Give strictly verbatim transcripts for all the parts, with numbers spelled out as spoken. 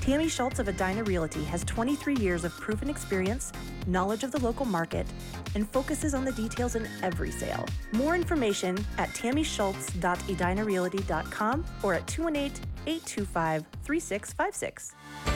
Tammy Schultz of Edina Realty has twenty-three years of proven experience, knowledge of the local market, and focuses on the details in every sale. More information at tammy schultz dot edina realty dot com or at two one eight, eight two five, three six five six.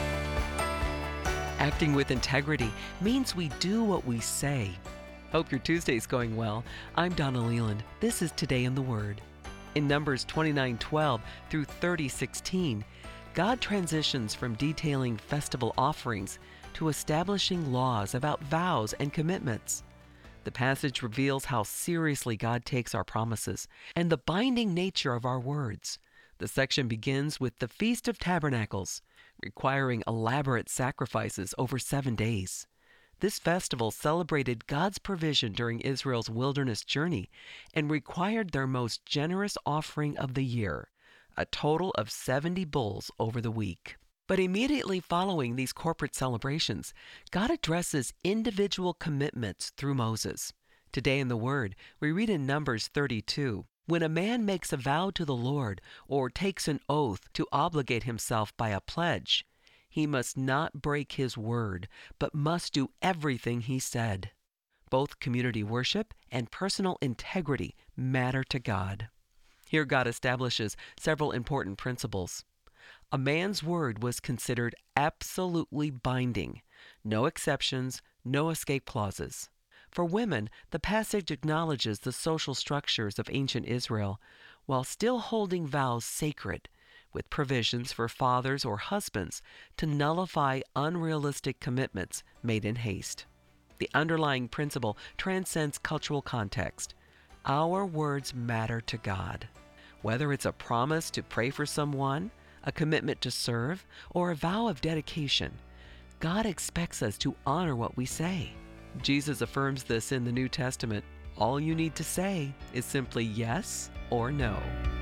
Acting with integrity means we do what we say. Hope your Tuesday's going well. I'm Donna Leland. This is Today in the Word. In Numbers twenty-nine twelve through thirty sixteen, God transitions from detailing festival offerings to establishing laws about vows and commitments. The passage reveals how seriously God takes our promises and the binding nature of our words. The section begins with the Feast of Tabernacles, requiring elaborate sacrifices over seven days. This festival celebrated God's provision during Israel's wilderness journey and required their most generous offering of the year, a total of seventy bulls over the week. But immediately following these corporate celebrations, God addresses individual commitments through Moses. Today in the Word, we read in Numbers thirty-two, "When a man makes a vow to the Lord or takes an oath to obligate himself by a pledge, he must not break his word, but must do everything he said." Both community worship and personal integrity matter to God. Here God establishes several important principles. A man's word was considered absolutely binding. No exceptions, no escape clauses. For women, the passage acknowledges the social structures of ancient Israel while still holding vows sacred, with provisions for fathers or husbands to nullify unrealistic commitments made in haste. The underlying principle transcends cultural context. Our words matter to God. Whether it's a promise to pray for someone, a commitment to serve, or a vow of dedication, God expects us to honor what we say. Jesus affirms this in the New Testament. All you need to say is simply yes or no.